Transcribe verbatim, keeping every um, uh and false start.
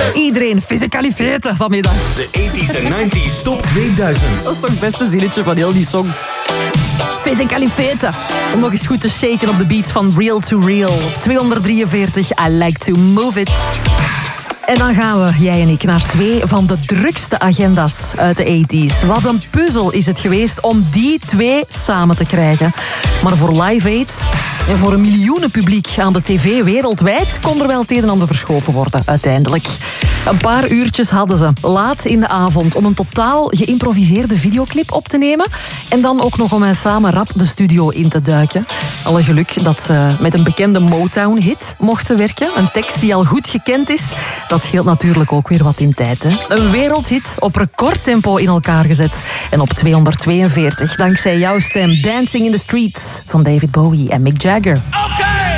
Iedereen physicalifeten vanmiddag. De tachtiger en negentiger Top tweeduizend. Dat is toch het beste zinnetje van heel die song. Physicalifeten. Om nog eens goed te shaken op de beat van Real to Real. tweehonderddrieënveertig, I like to move it. En dan gaan we, jij en ik, naar twee van de drukste agenda's uit de tachtiger. Wat een puzzel is het geweest om die twee samen te krijgen. Maar voor Live Aid en voor een miljoenen publiek aan de tv wereldwijd kon er wel het een en ander verschoven worden, uiteindelijk. Een paar uurtjes hadden ze, laat in de avond, om een totaal geïmproviseerde videoclip op te nemen. En dan ook nog om hen samen rap de studio in te duiken. Alle geluk dat ze met een bekende Motown-hit mochten werken. Een tekst die al goed gekend is. Dat scheelt natuurlijk ook weer wat in tijd. Hè? Een wereldhit op recordtempo in elkaar gezet. En op tweehonderdtweeënveertig, dankzij jouw stem, Dancing in the Streets van David Bowie en Mick Jagger. Okay.